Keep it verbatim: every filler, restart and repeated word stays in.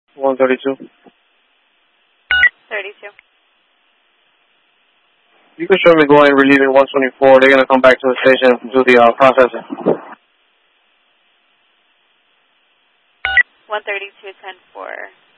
one thirty-two. thirty-two. You can show me going relieving one twenty-four. They're going to come back to the station and do the uh, processing. one thirty-two, ten four.